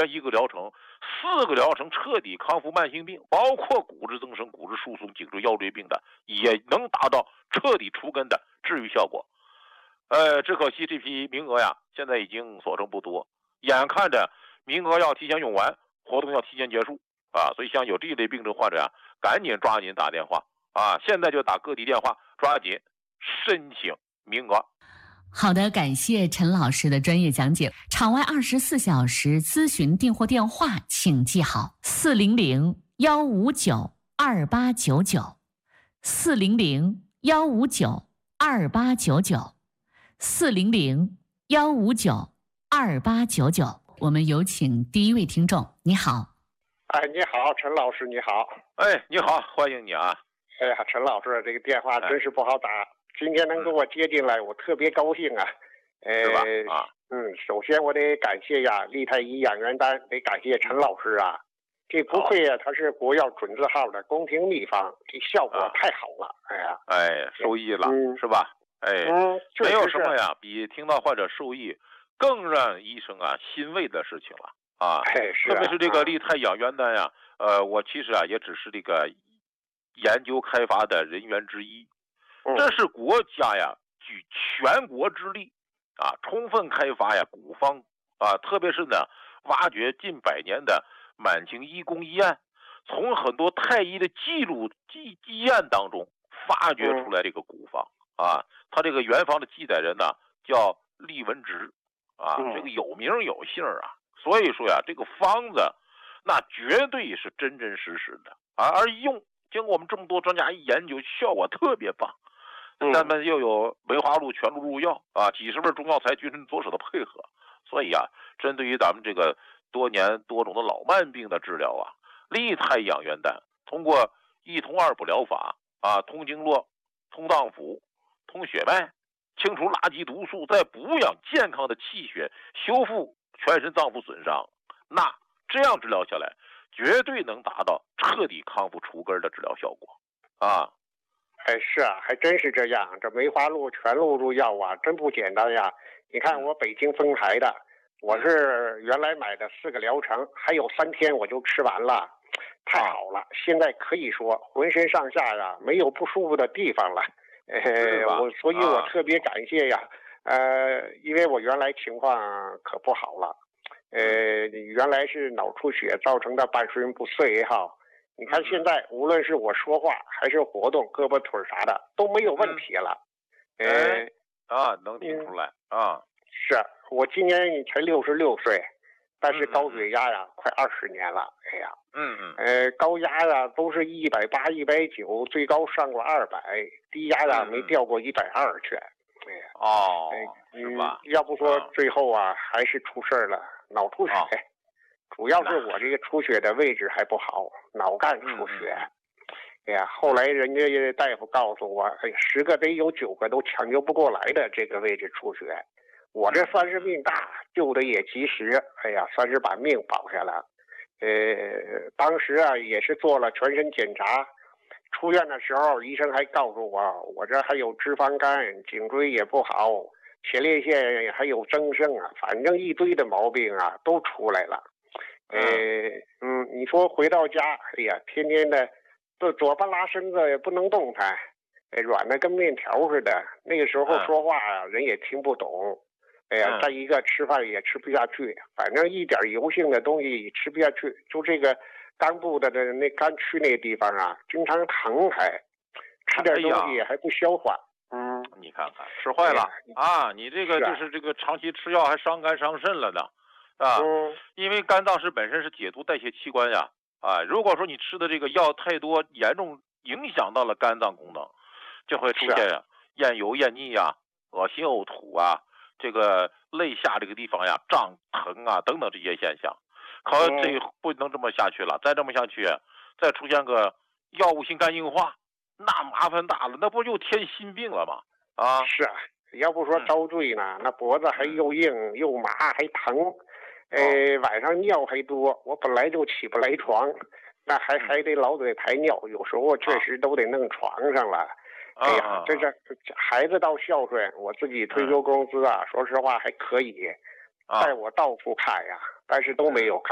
源1个疗程，4个疗程彻底康复慢性病，包括骨质增生、骨质疏松、颈椎腰椎病的，也能达到彻底除根的治愈效果。只可惜这批名额呀，现在已经所剩不多，眼看着名额要提前用完，活动要提前结束啊！所以像有这一类病症患者呀，赶紧抓紧打电话啊！现在就打各地电话，抓紧申请名额。 好的，感谢陈老师的专业讲解。场外24小时咨询订货电话，请记好400-159-2899，400-159-2899。我们有请第一位听众，你好。 你好，陈老师，你好。 你好，欢迎你啊。 陈老师，这个电话真是不好打，今天能给我接进来，我特别高兴啊。 是吧？ 首先我得感谢呀，利泰医养元丹，得感谢陈老师啊。这不愧啊，它是国药准字号的宫廷秘方，这效果太好了。 受益了，是吧？没有什么呀，比听到患者受益更让医生啊欣慰的事情了啊。特别是这个利泰养元丹呀，我其实啊也只是这个研究开发的人员之一，这是国家呀举全国之力啊，充分开发呀古方啊，特别是呢挖掘近100年的满清医工医案，从很多太医的记录医案当中发掘出来这个古方啊。他这个原方的记载人呢叫厉文直啊，这个有名有姓啊，所以说呀这个方子那绝对是真真实实的啊，而经过我们这么多专家一研究，效果特别棒。咱们又有梅花鹿全鹿入药啊，几十味中药材君臣佐使的配合，所以啊，针对于咱们这个多年多种的老慢病的治疗啊，利泰养元丹通过1通2补疗法啊，通经络、通脏腑、通血脉，清除垃圾毒素，再补养健康的气血，修复全身脏腑损伤，那这样治疗下来，绝对能达到彻底康复除根的治疗效果啊。 是啊，还真是这样。这梅花鹿全鹿入药啊，真不简单呀。你看我北京丰台的，我是原来买的4个疗程，还有3天我就吃完了，太好了。现在可以说浑身上下呀没有不舒服的地方了。所以我特别感谢呀。因为我原来情况可不好了，原来是脑出血造成的半身不遂也好。你看现在无论是我说话还是活动胳膊腿啥的都没有问题了。 能听出来啊。 是我今年才66岁，但是高血压呀快20年了。高压呀都是180、190，最高上过200，低压呀没掉过120去。 是吧？ 要不说最后啊还是出事了，脑出血。主要是我这个出血的位置还不好，脑干出血。后来人家大夫告诉我，10个得有9个都抢救不过来的这个位置出血。我这算是命大，救的也及时，算是把命保下来。当时啊也是做了全身检查，出院的时候医生还告诉我这还有脂肪肝，颈椎也不好，前列腺还有增生啊，反正一堆的毛病啊都出来了。你说回到家，天天的左半拉身子也不能动弹，软的跟面条似的。那个时候说话人也听不懂，再一个吃饭也吃不下去，反正一点油性的东西吃不下去，就这个肝部的那肝区那个地方啊，经常疼，还吃点东西也还不消化。 你看看吃坏了啊！你这个就是这个长期吃药还伤肝伤肾了呢。因为肝脏本身是解毒代谢器官呀，如果说你吃的这个药太多，严重影响到了肝脏功能，就会出现厌油厌腻呀、恶心呕吐啊，这个肋下这个地方呀胀疼啊等等这些现象。这不能这么下去了，再这么下去，再出现个药物性肝硬化，那麻烦大了，那不就添心病了吗？ 是啊，要不说遭罪呢，那脖子还又硬又麻还疼。晚上尿还多，我本来就起不来床，那还得老得排尿，有时候确实都得弄床上了。这孩子倒孝顺，我自己退休工资啊，说实话还可以，带我到处看呀，但是都没有看。